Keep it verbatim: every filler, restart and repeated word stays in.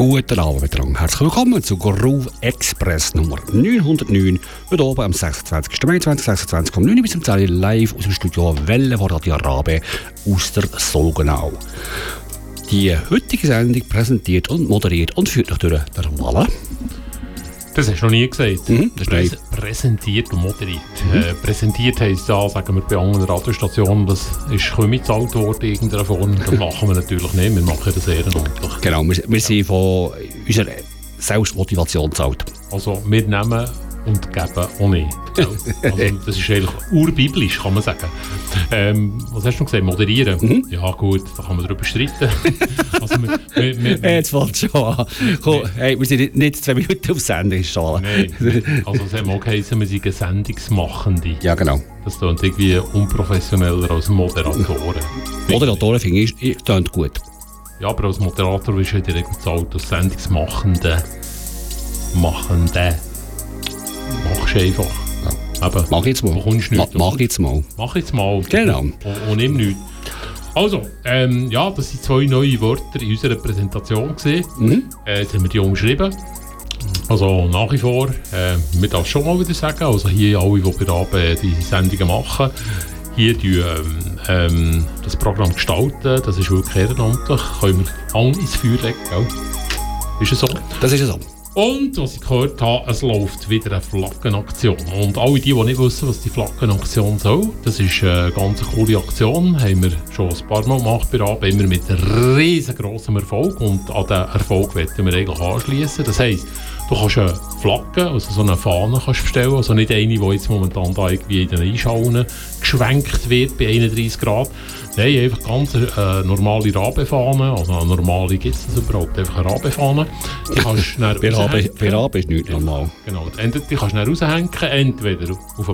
Guten Abend miteinander. Herzlich willkommen zu Groove Express Nummer neunhundertneun. Heute oben am sechsundzwanzigsten Mai zweitausendsechsundzwanzig vom neun bis zum zehn live aus dem Studio Welle von Radio Rabe aus der Solgenau. Die heutige Sendung präsentiert und moderiert und führt euch durch der Walle. Das hast du noch nie gesagt. Mhm, das Präs- präsentiert und moderiert. Mhm. Äh, präsentiert heisst ja, sagen wir bei anderen Radiostationen, das ist kaum gezahlt worden in irgendeiner Form. Das machen wir natürlich nicht, wir machen das ehrenamtlich. Genau, wir, wir sind von unserer Selbstmotivation gezahlt. Also wir nehmen und geben auch nicht. Also, das ist eigentlich urbiblisch, kann man sagen. Ähm, was hast du noch gesagt? Moderieren? Mhm. Ja gut, da kann man darüber streiten. Also, wir, wir, wir, wir, Jetzt fängt es schon an. Komm, hey, wir sind nicht zwei Minuten auf Sendung. Nein, also es hat mal geheißen, wir sind Sendungsmachende. Ja, genau. Das klingt irgendwie unprofessioneller als Moderatoren. Moderatoren finde ich, ich klingt gut. Ja, aber als Moderator bist du in der Regel gezahlt als Sendungsmachende. Machende. Machst du einfach. Ja. Eben, mach jetzt mal. Ma, mach jetzt mal. Mach jetzt mal. Genau. Und, und nimm nichts. Also, ähm, ja, das sind zwei neue Wörter in unserer Präsentation gesehen. Mhm. Äh, jetzt haben wir die umschrieben. Also nach wie vor, äh, wir darf schon mal wieder sagen, also hier alle, die bei Rabe die Sendungen machen, hier die, ähm, ähm, das Programm gestalten, das ist wirklich ehrenamtlich, können wir Hand ins Feuer legen, gell? Ist es so? Das ist so. Und was ich gehört habe, es läuft wieder eine Flaggenaktion. Und alle die, die nicht wissen, was die Flaggenaktion soll, das ist eine ganz coole Aktion. Haben wir schon ein paar Mal gemacht bei Rabe, immer mit riesengroßem Erfolg. Und an diesen Erfolg wollen wir eigentlich anschließen. Das heisst, du kannst eine Flagge, also so eine Fahne kannst bestellen, also nicht eine, die jetzt momentan da irgendwie in den Einschauungen geschwenkt wird bei einunddreißig Grad. Nein, einfach ganz eine äh, normale Rabe-Fahne, also eine normale gibt es das überhaupt, einfach eine Rabe-Fahne. Die kannst du bei Rabe ist nichts normal. Genau, die kannst du dann raushängen, entweder auf